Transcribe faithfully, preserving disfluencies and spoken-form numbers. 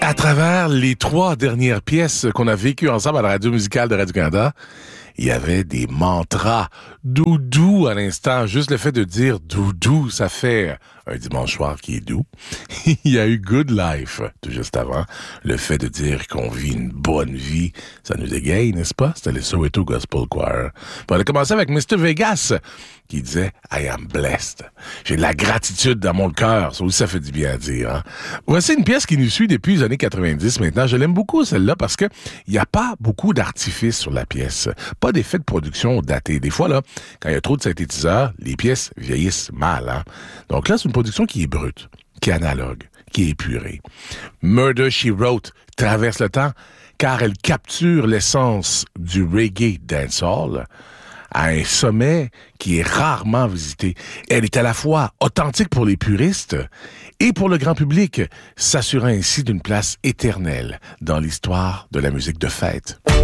À travers les trois dernières pièces qu'on a vécues ensemble à la radio musicale de Radio-Canada, il y avait des mantras. Doudou à l'instant. Juste le fait de dire doudou, ça fait un dimanche soir qui est doux. Il y a eu Good Life, tout juste avant. Le fait de dire qu'on vit une bonne vie, ça nous égaye, n'est-ce pas? C'était le Soweto Gospel Choir. Puis on a commencé avec mister Vegas, qui disait « I am blessed ». J'ai de la gratitude dans mon cœur. Ça aussi, ça fait du bien à dire. Hein? Voici une pièce qui nous suit depuis les années quatre-vingt-dix maintenant. Je l'aime beaucoup, celle-là, parce que il n'y a pas beaucoup d'artifices sur la pièce. Pas d'effets de production datés. Des fois, là, quand il y a trop de synthétiseurs, les pièces vieillissent mal. Hein? Donc là, c'est une production qui est brute, qui est analogue, qui est épurée. Murder, She Wrote traverse le temps, car elle capture l'essence du reggae dancehall à un sommet qui est rarement visité. Elle est à la fois authentique pour les puristes et pour le grand public, s'assurant ainsi d'une place éternelle dans l'histoire de la musique de fête.